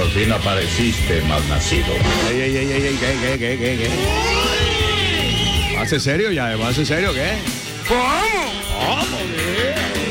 Por fin apareciste, malnacido. ¿Qué? ¿Hace serio ya? ¿Hace serio qué? ¿Cómo? ¿Cómo?